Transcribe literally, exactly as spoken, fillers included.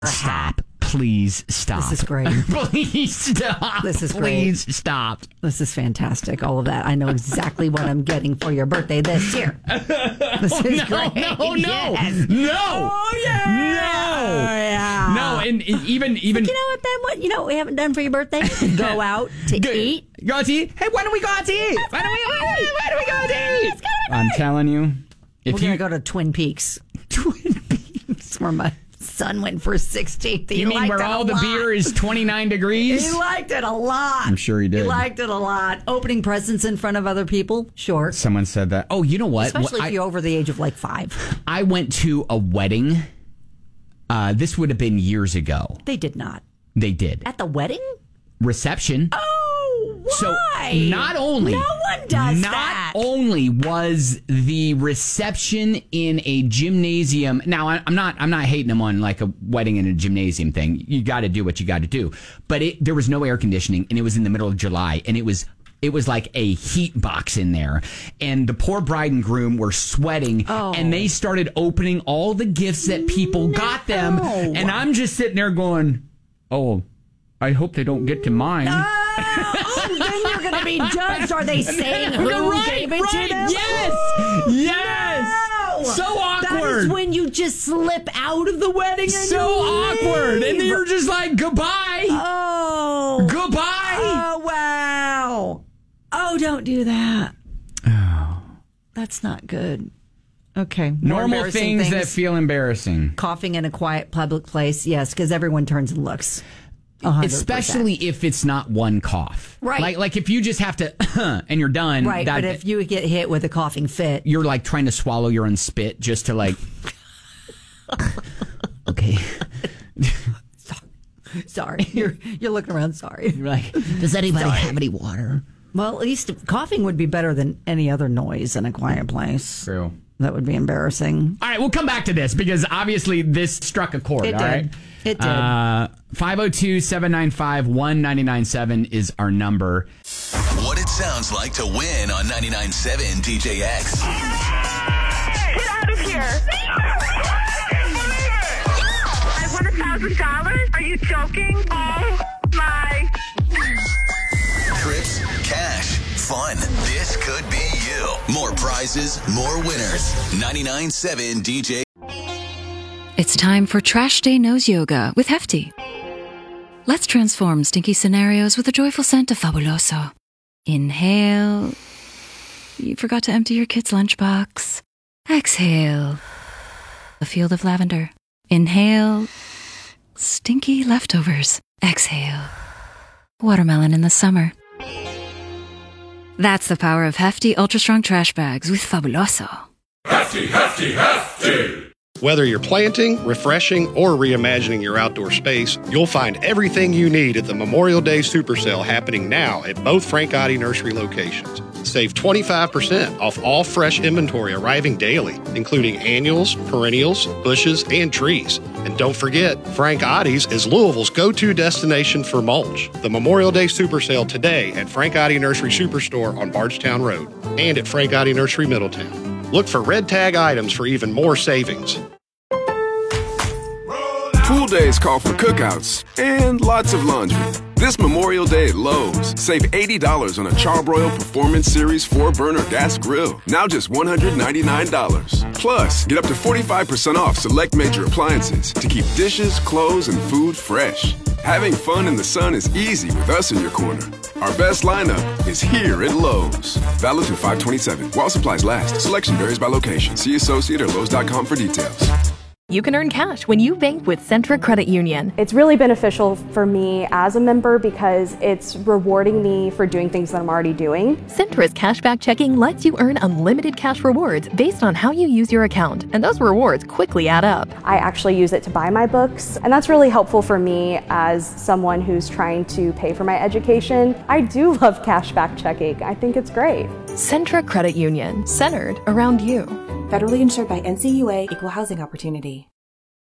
Stop. Please stop. This is great. Please stop. This is great. Please stop. This is fantastic. All of that. I know exactly what I'm getting for your birthday this year. This oh, is no, great. No, no, yes. no. Oh, yeah. No. Oh, yeah. No, and, and even, even. But you know what, Ben? What, you know what we haven't done for your birthday? Go out to Go, eat. Go out to eat? Hey, why don't we go out to eat? Why don't we, why do we, why do we go out to eat? I'm telling you. If We're you going to go to Twin Peaks. Twin Peaks. Where my son went for sixteenth. He You mean where all the beer is twenty-nine degrees? He liked it a lot. I'm sure he did. He liked it a lot. Opening presents in front of other people, sure. Someone said that. Oh, you know what? Especially well, if I, you're over the age of like five. I went to a wedding. Uh, this would have been years ago. They did not. They did. At the wedding? Reception. Oh, why? So not only no one does not that. only was the reception in a gymnasium. Now I, I'm not I'm not hating them on like a wedding in a gymnasium thing. You got to do what you got to do. But it, there was no air conditioning, and it was in the middle of July, and it was. It was like a heat box in there, and the poor bride and groom were sweating, oh. and they started opening all the gifts that people no. got them, and I'm just sitting there going, "Oh, I hope they don't get to mine." Uh, oh, then you're going to be judged. Are they saying who right, gave it right. to them? Yes, yes. No. So awkward. That is when you just slip out of the wedding. And so you awkward, leave. and then you're just like, "Goodbye." Oh, goodbye. Oh wow. Oh, don't do that. Oh. That's not good. Okay. Normal things, things that feel embarrassing. Coughing in a quiet public place, yes, because everyone turns and looks. one hundred percent. Especially if it's not one cough. Right. Like, like if you just have to, and you're done. Right, that, but if you get hit with a coughing fit. You're like trying to swallow your own spit just to like. Okay. Sorry. You're, you're looking around, sorry. You're like, does anybody sorry. have any water? Well, at least coughing would be better than any other noise in a quiet place. True. That would be embarrassing. All right, we'll come back to this because obviously this struck a chord. It all did. Right? It did. Uh, five oh two, seven nine five, one nine nine seven is our number. What it sounds like to win on ninety-nine point seven D J X. Get out of here. I won a thousand dollars? Are you joking? Oh my. Trips, cash, fun. This could be you. More prizes, more winners. ninety-nine point seven D J. It's time for Trash Day Nose Yoga with Hefty. Let's transform stinky scenarios with a joyful scent of Fabuloso. Inhale. You forgot to empty your kid's lunchbox. Exhale. A field of lavender. Inhale. Stinky leftovers. Exhale. Watermelon in the summer. That's the power of Hefty Ultra Strong Trash Bags with Fabuloso. Hefty, hefty, hefty! Whether you're planting, refreshing, or reimagining your outdoor space, you'll find everything you need at the Memorial Day Super Sale happening now at both Frank Gotti Nursery locations. Save twenty-five percent off all fresh inventory arriving daily, including annuals, perennials, bushes, and trees. And don't forget, Frank Gotti's is Louisville's go-to destination for mulch. The Memorial Day Super Sale today at Frank Gotti Nursery Superstore on Bardstown Road and at Frank Gotti Nursery Middletown. Look for red tag items for even more savings. Pool days call for cookouts and lots of laundry. This Memorial Day at Lowe's, save eighty dollars on a Charbroil Performance Series four burner gas grill. Now just one hundred ninety-nine dollars. Plus, get up to forty-five percent off select major appliances to keep dishes, clothes, and food fresh. Having fun in the sun is easy with us in your corner. Our best lineup is here at Lowe's. Valid through five twenty-seven. While supplies last. Selection varies by location. See associate or Lowe's dot com for details. You can earn cash when you bank with Centra Credit Union. It's really beneficial for me as a member because it's rewarding me for doing things that I'm already doing. Centra's cashback checking lets you earn unlimited cash rewards based on how you use your account, and those rewards quickly add up. I actually use it to buy my books, and that's really helpful for me as someone who's trying to pay for my education. I do love cashback checking. I think it's great. Centra Credit Union, centered around you. Federally insured by N C U A, Equal Housing Opportunity.